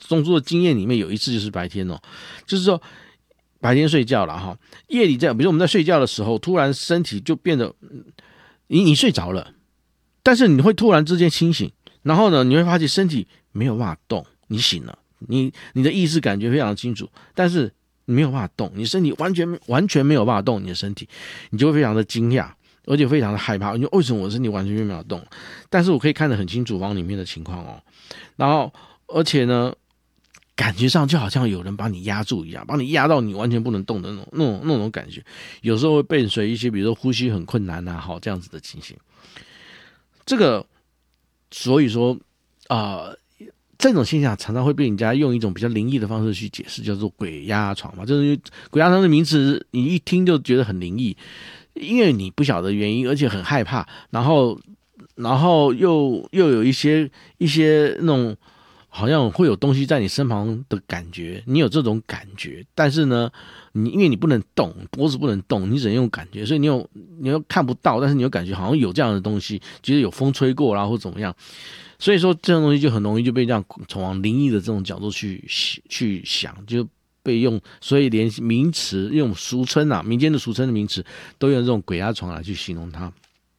中枢的经验里面有一次就是白天哦，就是说白天睡觉了哈，夜里比如说我们在睡觉的时候，突然身体就变得你睡着了，但是你会突然之间清醒，然后呢，你会发现身体没有办法动，你醒了，你的意识感觉非常清楚，但是你没有办法动，你身体完全没有办法动，你的身体，你就会非常的惊讶，而且非常的害怕，你说为什么我的身体完全没有办法动？但是我可以看得很清楚房里面的情况哦，然后而且呢，感觉上就好像有人把你压住一样，把你压到你完全不能动的那种感觉，有时候会伴随一些比如说呼吸很困难啊，这样子的情形。这个所以说这种现象常常会被人家用一种比较灵异的方式去解释，叫做鬼压床嘛。就是鬼压床的名词，你一听就觉得很灵异，因为你不晓得原因，而且很害怕，然后又有一些那种好像会有东西在你身旁的感觉，你有这种感觉，但是呢，因为你不能动，脖子不能动，你只能用感觉，所以你又看不到，但是你有感觉好像有这样的东西，觉得有风吹过啦或怎么样。所以说这种东西就很容易就被这样从灵异的这种角度去想，就被用，所以连名词用俗称啊，民间的俗称的名词都用这种鬼压床来去形容它。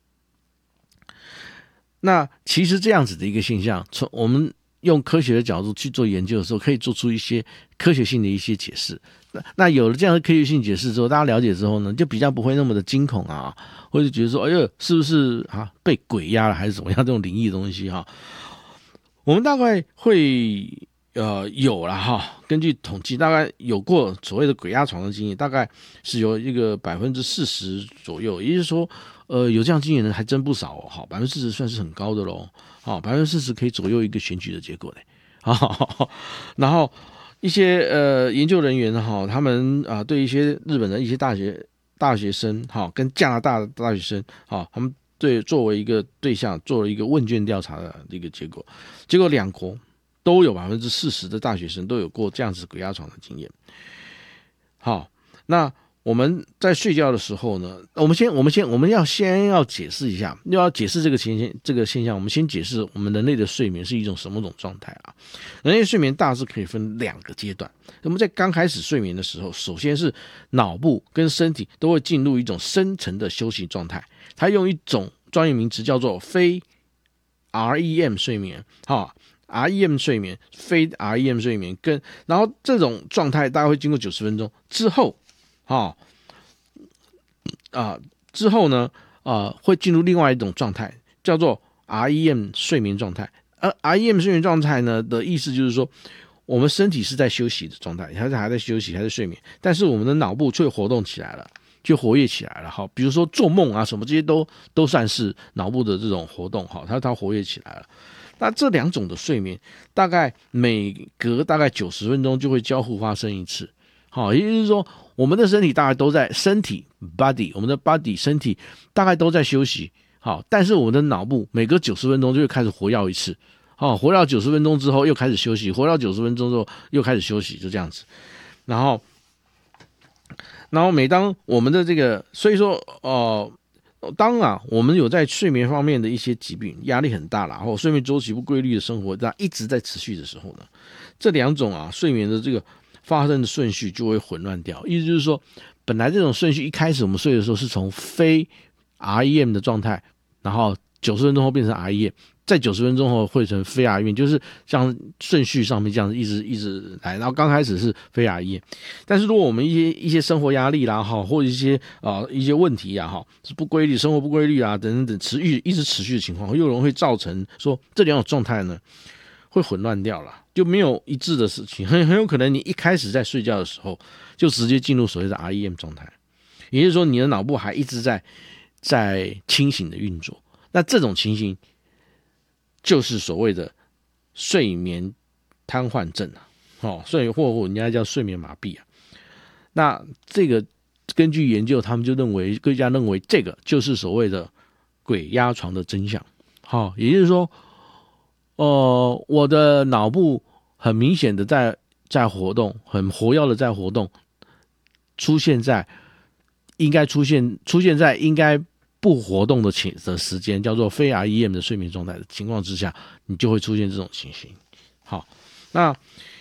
那其实这样子的一个现象，从我们用科学的角度去做研究的时候，可以做出一些科学性的一些解释。那有了这样的科学性解释之后，大家了解之后呢，就比较不会那么的惊恐啊，或者觉得说，哎呦，是不是被鬼压了还是怎么样？这种灵异的东西我们大概会有了根据统计，大概有过所谓的鬼压床的经验，大概是有一个40%左右，也就是说，有这样经验的人还真不少哦，40%算是很高的喽，40%可以左右一个选举的结果嘞，然后一些研究人员他们对一些日本的一些大学生跟加拿大的大学生他们作为一个对象做了一个问卷调查的一个结果两国都有40%的大学生都有过这样子鬼压床的经验。好，那我们在睡觉的时候呢，我们要解释一下，要解释这个现象，我们先解释我们人类的睡眠是一种什么种状态啊？人类睡眠大致可以分2个阶段。我们在刚开始睡眠的时候，首先是脑部跟身体都会进入一种深层的休息状态，它用一种专业名词叫做非 REM 睡眠REM 睡眠，非 REM 睡眠，然后这种状态大概会经过90分钟之后，之后呢，会进入另外一种状态，叫做 REM 睡眠状态。而 REM 睡眠状态呢的意思就是说，我们身体是在休息的状态，还在休息，还在睡眠，但是我们的脑部却活动起来了，就活跃起来了。比如说做梦啊什么这些都算是脑部的这种活动，它活跃起来了。那这2种的睡眠大概每隔大概90分钟就会交互发生一次，也就是说我们的身体大概都在我们的 body 身体大概都在休息，但是我们的脑部每隔90分钟就会开始活跃一次，活到90分钟之后又开始休息，活到90分钟之后又开始休息，就这样子。然后每当我们的这个，所以说当我们有在睡眠方面的一些疾病，压力很大啦，然后睡眠周期不规律的生活一直在持续的时候呢，这2种睡眠的这个发生的顺序就会混乱掉。意思就是说，本来这种顺序一开始我们睡的时候是从非 REM 的状态，然后90分钟后变成 REM， 在90分钟后会成非 REM， 就是像顺序上面这样一直来，然后刚开始是非 REM， 但是如果我们一些生活压力啦或者一些问题是不规律，生活不规律等等一直持续的情况，又容易会造成说这2种状态呢会混乱掉了，就没有一致的事情，很有可能你一开始在睡觉的时候就直接进入所谓的 REM 状态，也就是说你的脑部还一直在清醒的运作，那这种情形就是所谓的睡眠瘫痪症或人家叫睡眠麻痹那这个根据研究，他们就科学家认为这个就是所谓的鬼压床的真相。也就是说，我的脑部很明显的在活动，很活跃的在活动，出现在应该不活动的时间，叫做非 REM 的睡眠状态的情况之下，你就会出现这种情形。好，那